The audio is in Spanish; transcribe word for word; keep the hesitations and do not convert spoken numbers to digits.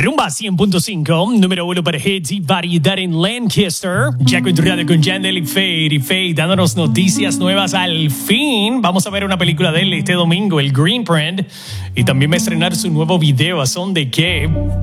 Rumba cien punto cinco, número uno para hits y variedad en Lancaster. Ya encontrado con Yandel y Fade. Y Fade dándonos noticias nuevas al fin. Vamos a ver una película de él este domingo, el Green Print. Y también va a estrenar su nuevo video, ¿a son de qué?